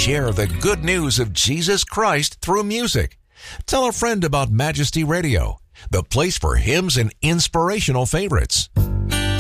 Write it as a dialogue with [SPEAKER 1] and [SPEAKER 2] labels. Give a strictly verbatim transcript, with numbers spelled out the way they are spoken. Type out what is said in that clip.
[SPEAKER 1] share the good news of Jesus Christ through music. Tell a friend about Majesty Radio, the place for hymns and inspirational favorites.